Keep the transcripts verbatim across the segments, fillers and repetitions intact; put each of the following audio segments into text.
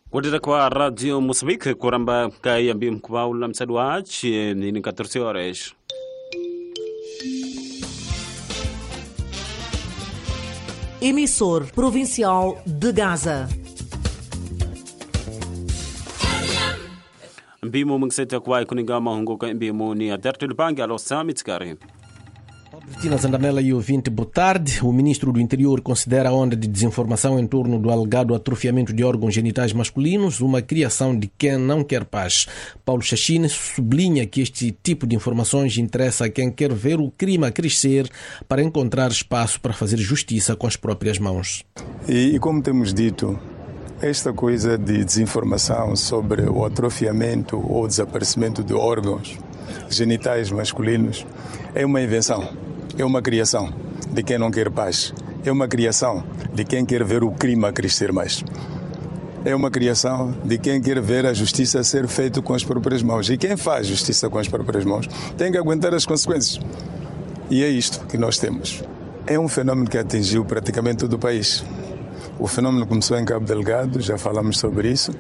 Wadada kwa Radio Moçambique kuramba kai ambi mkubau la msaduachi nini catorze horas. Emissor Provincial de Gaza. Mbimo mngseta kwa kuningama hongoka mbimo ni aderto de bangi alo samitskari. Tina Zandanella e ouvinte, boa tarde. O ministro do Interior considera a onda de desinformação em torno do alegado atrofiamento de órgãos genitais masculinos uma criação de quem não quer paz. Paulo Chachine sublinha que este tipo de informações interessa a quem quer ver o crime a crescer para encontrar espaço para fazer justiça com as próprias mãos. E, e como temos dito, esta coisa de desinformação sobre o atrofiamento ou desaparecimento de órgãos genitais masculinos é uma invenção. É uma criação de quem não quer paz. É uma criação de quem quer ver o crime a crescer mais. É uma criação de quem quer ver a justiça ser feita com as próprias mãos. E quem faz justiça com as próprias mãos tem que aguentar as consequências. E é isto que nós temos. É um fenômeno que atingiu praticamente todo o país. O fenômeno começou em Cabo Delgado, já falamos sobre isso.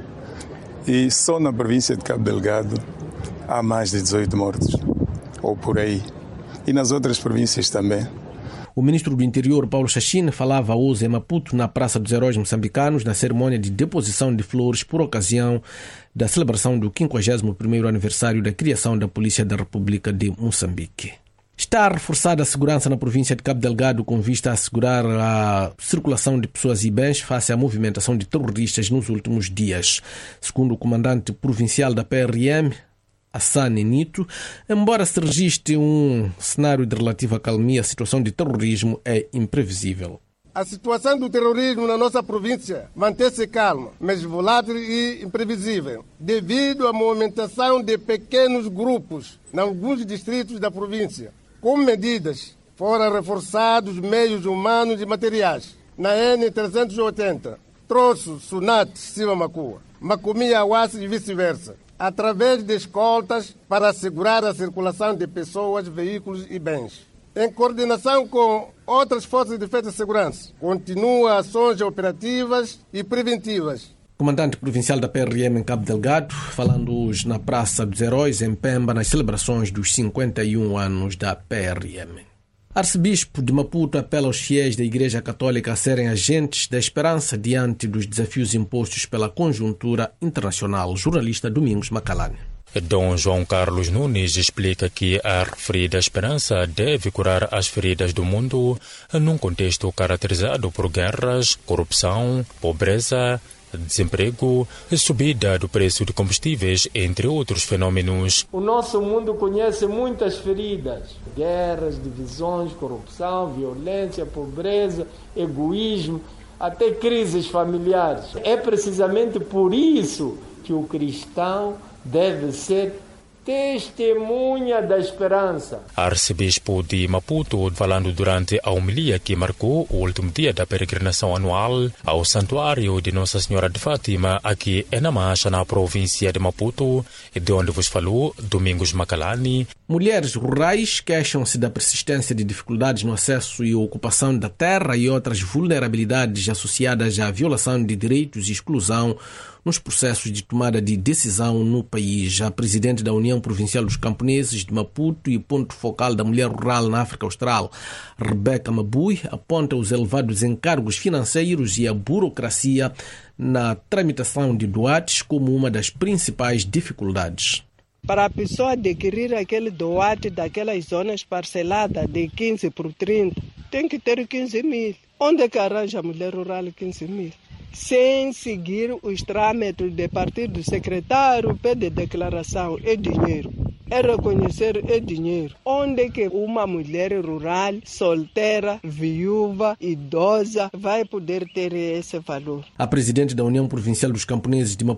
E só na província de Cabo Delgado há mais de dezoito mortos, ou por aí. E nas outras províncias também. O ministro do Interior, Paulo Chachine, falava hoje em Maputo, na Praça dos Heróis Moçambicanos, na cerimônia de deposição de flores por ocasião da celebração do quinquagésimo primeiro aniversário da criação da Polícia da República de Moçambique. Está reforçada a segurança na província de Cabo Delgado com vista a assegurar a circulação de pessoas e bens face à movimentação de terroristas nos últimos dias. Segundo o comandante provincial da P R M, Assane Nito, embora se registre um cenário de relativa calmia, a situação de terrorismo é imprevisível. A situação do terrorismo na nossa província mantém-se calma, mas volátil e imprevisível, devido à movimentação de pequenos grupos em alguns distritos da província. Com medidas, foram reforçados meios humanos e materiais. Na N trezentos e oitenta, Troço, Sunat, Silva Macua, Macomia, Awassi e vice-versa, através de escoltas para assegurar a circulação de pessoas, veículos e bens. Em coordenação com outras forças de defesa e segurança, continua ações operativas e preventivas. Comandante provincial da P R M em Cabo Delgado, falando hoje na Praça dos Heróis, em Pemba, nas celebrações dos cinquenta e um anos da P R M. Arcebispo de Maputo apela aos fiéis da Igreja Católica a serem agentes da esperança diante dos desafios impostos pela conjuntura internacional. Jornalista Domingos Macalane. Dom João Carlos Nunes explica que a referida esperança deve curar as feridas do mundo num contexto caracterizado por guerras, corrupção, pobreza, desemprego, subida do preço de combustíveis, entre outros fenômenos. O nosso mundo conhece muitas feridas: guerras, divisões, corrupção, violência, pobreza, egoísmo, até crises familiares. É precisamente por isso que o cristão deve ser testemunha da esperança. Arcebispo de Maputo, falando durante a homilia que marcou o último dia da peregrinação anual ao Santuário de Nossa Senhora de Fátima, aqui em Namacha, na província de Maputo, de onde vos falou Domingos Macalani. Mulheres rurais queixam-se da persistência de dificuldades no acesso e ocupação da terra e outras vulnerabilidades associadas à violação de direitos e exclusão nos processos de tomada de decisão no país. A presidente da União Provincial dos Camponeses de Maputo e ponto focal da mulher rural na África Austral, Rebeca Mabui, aponta os elevados encargos financeiros e a burocracia na tramitação de doates como uma das principais dificuldades. Para a pessoa adquirir aquele doate daquelas zonas parceladas de quinze por trinta, tem que ter quinze mil. Onde é que arranja a mulher rural quinze mil? Sem seguir os trâmites de partir do secretário, pede declaração, é dinheiro. É reconhecer, é dinheiro. Onde é que uma mulher rural, solteira, viúva, idosa, vai poder ter esse valor? A presidente da União Provincial dos Camponeses de Maputo